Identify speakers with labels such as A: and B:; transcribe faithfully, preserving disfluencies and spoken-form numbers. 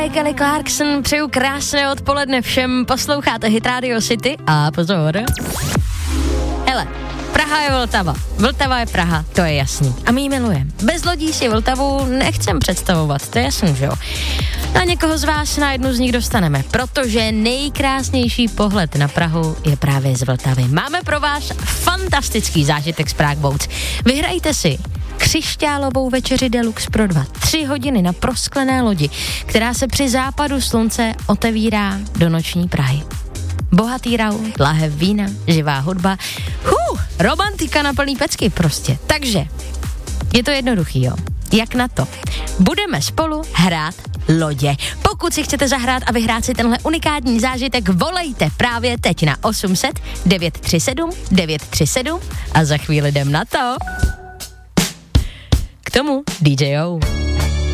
A: je Kelly Clarkson, přeju krásné odpoledne všem, posloucháte Hit Radio City a pozor. Hele, Praha je Vltava, Vltava je Praha, to je jasný. A my ji milujeme. Bez lodí si Vltavu nechcem představovat, to je jasný, že jo? Na někoho z vás na jednu z nich dostaneme, protože nejkrásnější pohled na Prahu je právě z Vltavy. Máme pro vás fantastický zážitek z Prague Boats. Vyhrajte si křišťálovou večeři deluxe pro dva. Tři hodiny na prosklené lodi, která se při západu slunce otevírá do noční Prahy. Bohatý raut, lahev vína, živá hudba. Huh, romantika na plný pecky prostě. Takže, je to jednoduchý, jo. Jak na to? Budeme spolu hrát lodě. Pokud si chcete zahrát a vyhrát si tenhle unikátní zážitek, volejte právě teď na osm set devět tři sedm devět tři sedm a za chvíli jdem na to. K tomu D J O.